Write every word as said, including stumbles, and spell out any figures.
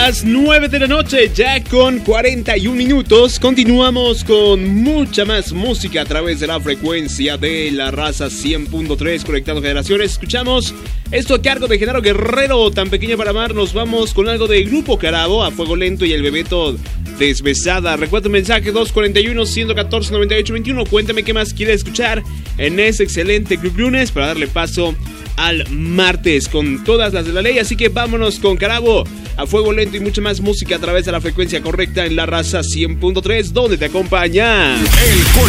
Las nueve de la noche, ya con cuarenta y un minutos, continuamos con mucha más música a través de la frecuencia de la raza cien punto tres, Conectando Generaciones. Escuchamos esto a cargo de Genaro Guerrero, Tan Pequeña para Amar. Nos vamos con algo de Grupo Carabo, A Fuego Lento y El Bebeto, Desbesada. Recuerda tu mensaje dos cuatro uno, uno uno cuatro, nueve ocho dos uno. Cuéntame qué más quieres escuchar en ese excelente Club Lunes para darle paso al martes con todas las de la ley. Así que vámonos con Carabo, A Fuego Lento y mucha más música a través de la frecuencia correcta en la raza cien punto tres, donde te acompaña El Col